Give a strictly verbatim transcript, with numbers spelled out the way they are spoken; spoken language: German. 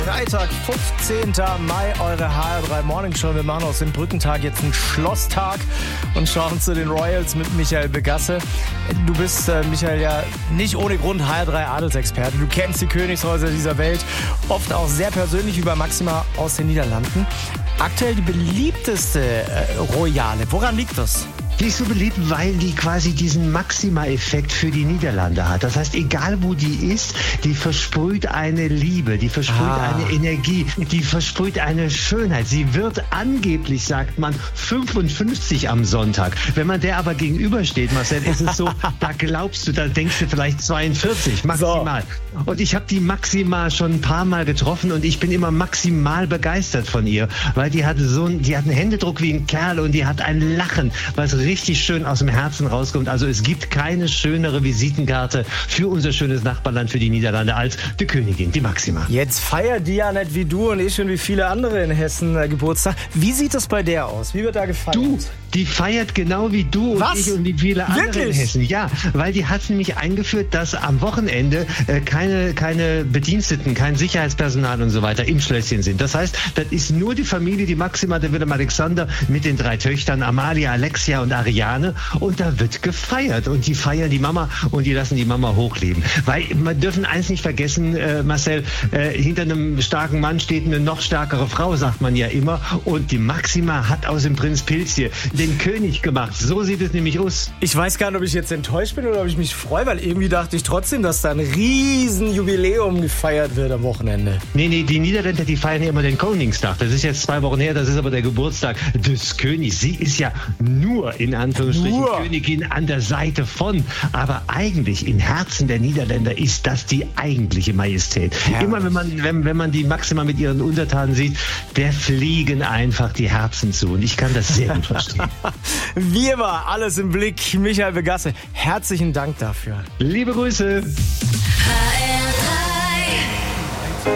Freitag, fünfzehnten Mai, eure H R drei Morning Show. Wir machen aus dem Brückentag jetzt einen Schlosstag und schauen zu den Royals mit Michael Begasse. Du bist, äh, Michael, ja nicht ohne Grund H R drei Adelsexperte. Du kennst die Königshäuser dieser Welt, oft auch sehr persönlich über Maxima aus den Niederlanden. Aktuell die beliebteste äh, Royale. Woran liegt das? Die ist so beliebt, weil die quasi diesen Maxima-Effekt für die Niederlande hat. Das heißt, egal wo die ist, die versprüht eine Liebe, die versprüht ah. eine Energie, die versprüht eine Schönheit. Sie wird angeblich, sagt man, fünfundfünfzig am Sonntag. Wenn man der aber gegenübersteht, Marcel, ist es so, da glaubst du, da denkst du vielleicht zweiundvierzig, maximal. So. Und ich habe die Maxima schon ein paar Mal getroffen und ich bin immer maximal begeistert von ihr, weil die hat so ein, die hat einen Händedruck wie ein Kerl und die hat ein Lachen, was richtig schön aus dem Herzen rauskommt. Also es gibt keine schönere Visitenkarte für unser schönes Nachbarland, für die Niederlande, als die Königin, die Maxima. Jetzt feiert die ja nicht wie du und ich und wie viele andere in Hessen äh, Geburtstag. Wie sieht das bei der aus? Wie wird da gefeiert? Du, die feiert genau wie du Was? und ich und wie viele andere Wirklich? in Hessen. Ja, weil die hat nämlich eingeführt, dass am Wochenende äh, keine, keine Bediensteten, kein Sicherheitspersonal und so weiter im Schlösschen sind. Das heißt, das ist nur die Familie, die Maxima, der Willem Alexander mit den drei Töchtern Amalia, Alexia und Ariane, und da wird gefeiert und die feiern die Mama und die lassen die Mama hochleben. Weil wir dürfen eins nicht vergessen, äh, Marcel, äh, hinter einem starken Mann steht eine noch stärkere Frau, sagt man ja immer, und die Maxima hat aus dem Prinz Pilzje den König gemacht. So sieht es nämlich aus. Ich weiß gar nicht, ob ich jetzt enttäuscht bin oder ob ich mich freue, weil irgendwie dachte ich trotzdem, dass da ein riesen Jubiläum gefeiert wird am Wochenende. Nee, nee, die Niederländer, die feiern ja immer den Koningstag. Das ist jetzt zwei Wochen her, das ist aber der Geburtstag des Königs. Sie ist ja nur in Anführungsstrichen Nur. Königin an der Seite von, aber eigentlich im Herzen der Niederländer ist das die eigentliche Majestät. Ja. Immer wenn man, wenn, wenn man die Maxima mit ihren Untertanen sieht, der fliegen einfach die Herzen zu und ich kann das sehr gut verstehen. Wie immer, alles im Blick. Michael Begasse, herzlichen Dank dafür. Liebe Grüße. H R